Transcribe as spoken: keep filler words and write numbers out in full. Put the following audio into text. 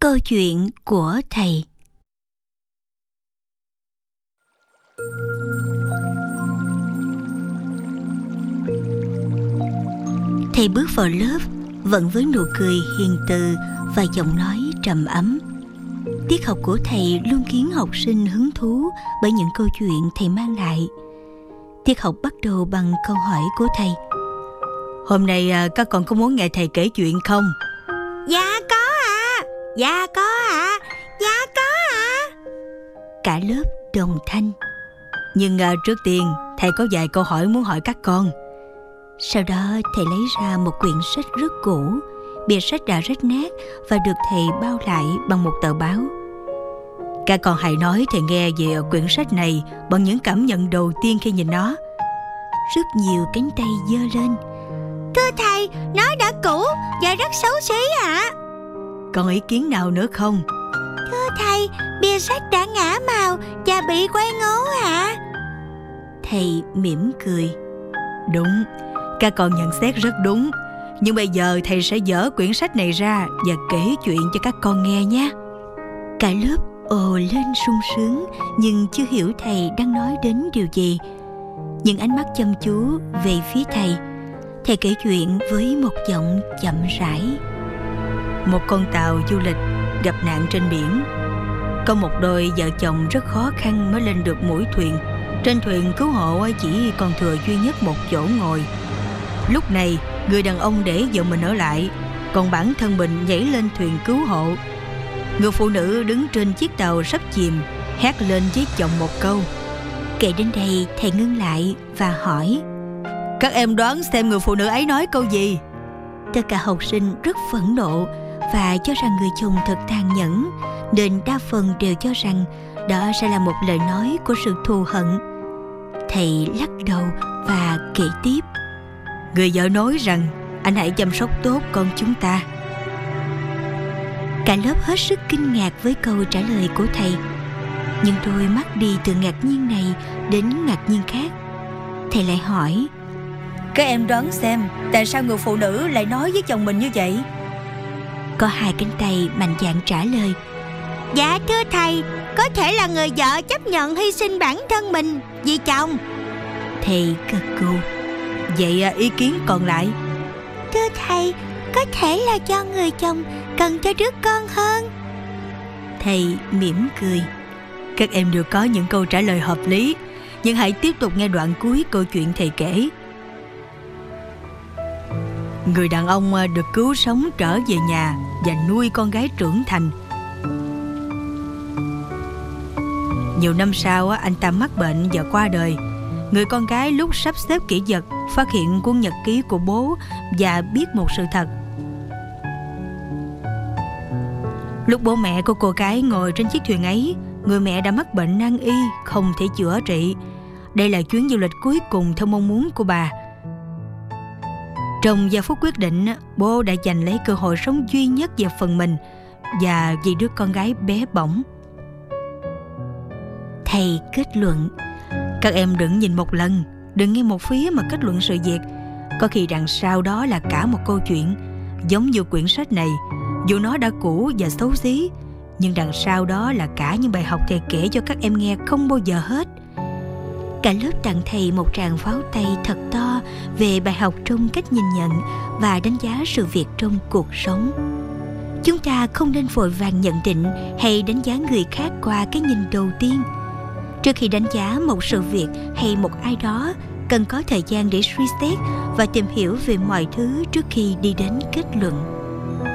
Câu chuyện của thầy. Thầy bước vào lớp vẫn với nụ cười hiền từ và giọng nói trầm ấm. Tiết học của thầy luôn khiến học sinh hứng thú bởi những câu chuyện thầy mang lại. Tiết học bắt đầu bằng câu hỏi của thầy. Hôm nay à, các con có muốn nghe thầy kể chuyện không? Dạ có ạ. À. Dạ có ạ. À. Dạ có ạ. À. Cả lớp đồng thanh. Nhưng à, trước tiên thầy có vài câu hỏi muốn hỏi các con. Sau đó thầy lấy ra một quyển sách rất cũ, bìa sách đã rách nát và được thầy bao lại bằng một tờ báo. Các con hãy nói thầy nghe về quyển sách này bằng những cảm nhận đầu tiên khi nhìn nó. Rất nhiều cánh tay giơ lên. Thưa thầy, nó đã cũ và rất xấu xí ạ. À. Còn ý kiến nào nữa không? Thưa thầy, bìa sách đã ngả màu và bị quay ngố ạ. À. Thầy mỉm cười. Đúng, các con nhận xét rất đúng. Nhưng bây giờ thầy sẽ dở quyển sách này ra và kể chuyện cho các con nghe nhé. Cả lớp ồ lên sung sướng, nhưng chưa hiểu thầy đang nói đến điều gì. Những ánh mắt chăm chú về phía thầy. Thầy kể chuyện với một giọng chậm rãi. Một con tàu du lịch gặp nạn trên biển. Có một đôi vợ chồng rất khó khăn mới lên được mũi thuyền. Trên thuyền cứu hộ chỉ còn thừa duy nhất một chỗ ngồi. Lúc này người đàn ông để vợ mình ở lại, còn bản thân mình nhảy lên thuyền cứu hộ. Người phụ nữ đứng trên chiếc tàu sắp chìm hét lên với chồng một câu. Kể đến đây thầy ngưng lại và hỏi. Các em đoán xem người phụ nữ ấy nói câu gì? Tất cả học sinh rất phẫn nộ và cho rằng người chồng thật tàn nhẫn, nên đa phần đều cho rằng đó sẽ là một lời nói của sự thù hận. Thầy lắc đầu và kể tiếp. Người vợ nói rằng anh hãy chăm sóc tốt con chúng ta. Cả lớp hết sức kinh ngạc với câu trả lời của thầy, nhưng đôi mắt đi từ ngạc nhiên này đến ngạc nhiên khác. Thầy lại hỏi. Các em đoán xem tại sao người phụ nữ lại nói với chồng mình như vậy? Có hai cánh tay mạnh dạn trả lời. Dạ thưa thầy, có thể là người vợ chấp nhận hy sinh bản thân mình vì chồng. Thầy gật gù. Vậy ý kiến còn lại? Thưa thầy, có thể là do người chồng cần cho đứa con hơn. Thầy mỉm cười. Các em đều có những câu trả lời hợp lý, nhưng hãy tiếp tục nghe đoạn cuối câu chuyện thầy kể. Người đàn ông được cứu sống trở về nhà và nuôi con gái trưởng thành. Nhiều năm sau anh ta mắc bệnh và qua đời. Người con gái lúc sắp xếp kỷ vật phát hiện cuốn nhật ký của bố và biết một sự thật. Lúc bố mẹ của cô gái ngồi trên chiếc thuyền ấy, người mẹ đã mắc bệnh nan y, không thể chữa trị. Đây là chuyến du lịch cuối cùng theo mong muốn của bà. Trong giây phút quyết định, bố đã giành lấy cơ hội sống duy nhất về phần mình và vì đứa con gái bé bỏng. Thầy kết luận. Các em đừng nhìn một lần, đừng nghe một phía mà kết luận sự việc. Có khi đằng sau đó là cả một câu chuyện. Giống như quyển sách này, dù nó đã cũ và xấu xí, nhưng đằng sau đó là cả những bài học thầy kể cho các em nghe không bao giờ hết. Cả lớp tặng thầy một tràng pháo tay thật to về bài học trong cách nhìn nhận và đánh giá sự việc trong cuộc sống. Chúng ta không nên vội vàng nhận định hay đánh giá người khác qua cái nhìn đầu tiên. Trước khi đánh giá một sự việc hay một ai đó, cần có thời gian để suy xét và tìm hiểu về mọi thứ trước khi đi đến kết luận.